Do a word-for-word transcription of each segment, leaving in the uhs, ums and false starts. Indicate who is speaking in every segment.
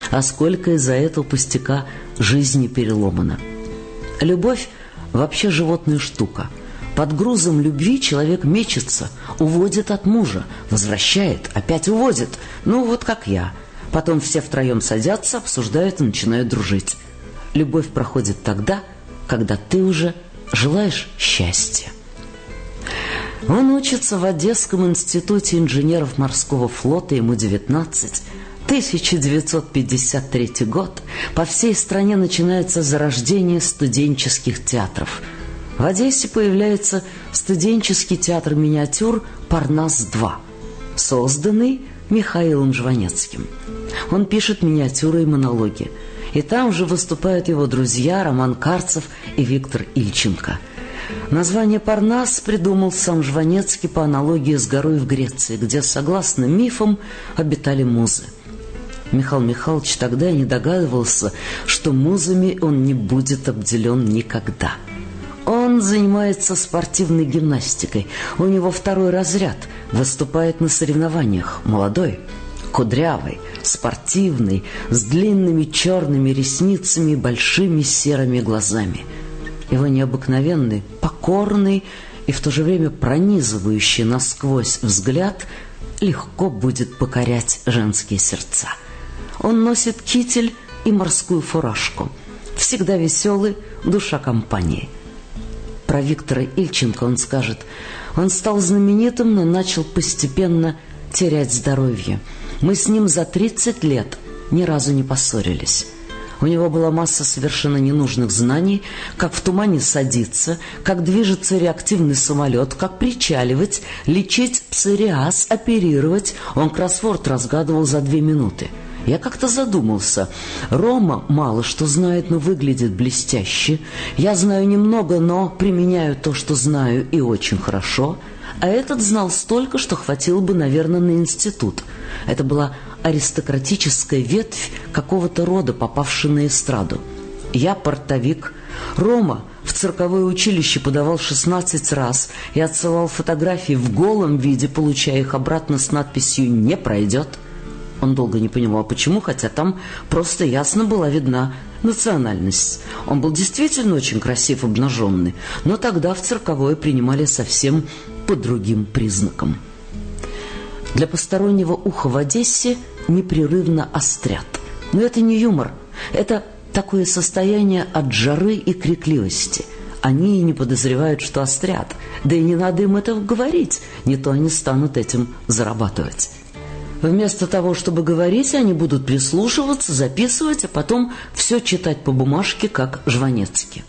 Speaker 1: а сколько из-за этого пустяка жизни переломано. Любовь вообще животная штука. Под грузом любви человек мечется, уводит от мужа, возвращает, опять уводит. Ну, вот как я. Потом все втроем садятся, обсуждают и начинают дружить. Любовь проходит тогда, когда ты уже желаешь счастья. Он учится в Одесском институте инженеров морского флота, ему девятнадцать. тысяча девятьсот пятьдесят третий год. По всей стране начинается зарождение студенческих театров. В Одессе появляется студенческий театр миниатюр «Парнас-два», созданный Михаилом Жванецким. Он пишет миниатюры и монологи. И там же выступают его друзья Роман Карцев и Виктор Ильченко. Название «Парнас» придумал сам Жванецкий по аналогии с горой в Греции, где, согласно мифам, обитали музы. Михаил Михайлович тогда и не догадывался, что музами он не будет обделен никогда. Он занимается спортивной гимнастикой. У него второй разряд. Выступает на соревнованиях. Молодой, кудрявый, спортивный, с длинными черными ресницами и большими серыми глазами. Его необыкновенный, покорный и в то же время пронизывающий насквозь взгляд легко будет покорять женские сердца. Он носит китель и морскую фуражку. Всегда веселый, душа компании. Про Виктора Ильченко он скажет: он стал знаменитым, но начал постепенно терять здоровье. Мы с ним за тридцать лет ни разу не поссорились. У него была масса совершенно ненужных знаний, как в тумане садиться, как движется реактивный самолет, как причаливать, лечить псориаз, оперировать. Он кроссворд разгадывал за две минуты. Я как-то задумался. Рома мало что знает, но выглядит блестяще. Я знаю немного, но применяю то, что знаю, и очень хорошо. А этот знал столько, что хватило бы, наверное, на институт. Это была аристократическая ветвь какого-то рода, попавшая на эстраду. Я портовик. Рома в цирковое училище подавал шестнадцать раз и отсылал фотографии в голом виде, получая их обратно с надписью «Не пройдет». Он долго не понимал, почему, хотя там просто ясно была видна национальность. Он был действительно очень красив обнаженный, но тогда в цирковое принимали совсем по другим признакам. Для постороннего уха в Одессе непрерывно острят. Но это не юмор, это такое состояние от жары и крикливости. Они и не подозревают, что острят, да и не надо им этого говорить, не то они станут этим зарабатывать. Вместо того, чтобы говорить, они будут прислушиваться, записывать, а потом все читать по бумажке, как Жванецкий.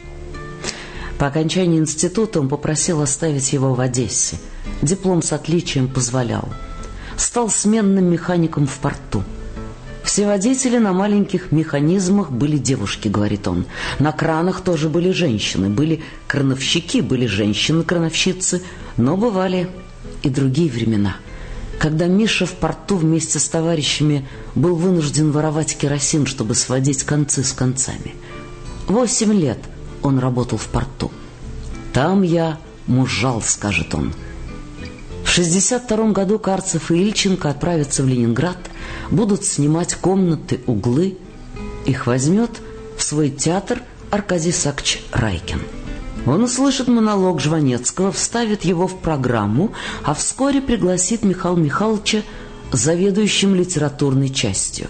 Speaker 1: По окончании института он попросил оставить его в Одессе. Диплом с отличием позволял. Стал сменным механиком в порту. Все водители на маленьких механизмах были девушки, говорит он. На кранах тоже были женщины. Были крановщики, были женщины-крановщицы. Но бывали и другие времена. Когда Миша в порту вместе с товарищами был вынужден воровать керосин, чтобы сводить концы с концами. Восемь лет он работал в порту. Там я мужал, скажет он. В шестьдесят втором году Карцев и Ильченко отправятся в Ленинград, будут снимать комнаты, углы. Их возьмет в свой театр Аркадий Исаакович Райкин. Он услышит монолог Жванецкого, вставит его в программу, а вскоре пригласит Михаила Михайловича заведующим литературной частью.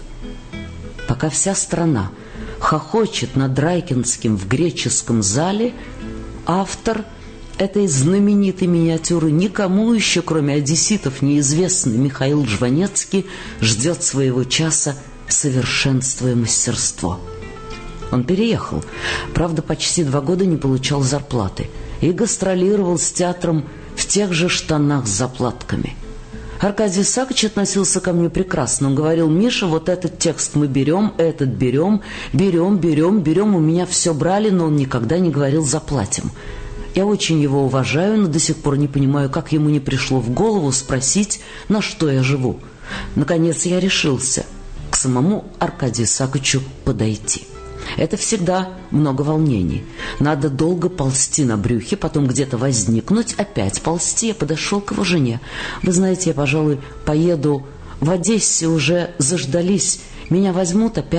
Speaker 1: Пока вся страна хохочет над Райкинским в греческом зале, автор этой знаменитой миниатюры, никому еще, кроме одесситов, неизвестный Михаил Жванецкий, ждет своего часа, совершенствуя мастерство. Он переехал, правда, почти два года не получал зарплаты и гастролировал с театром в тех же штанах с заплатками. Аркадий Исаакович относился ко мне прекрасно. Он говорил: Миша, вот этот текст мы берем, этот берем, берем, берем, берем. У меня все брали, но он никогда не говорил «заплатим». Я очень его уважаю, но до сих пор не понимаю, как ему не пришло в голову спросить, на что я живу. Наконец я решился к самому Аркадию Исааковичу подойти. Это всегда много волнений. Надо долго ползти на брюхе, потом где-то возникнуть, опять ползти. Я подошел к его жене. Вы знаете, я, пожалуй, поеду в Одессе, уже заждались. Меня возьмут опять.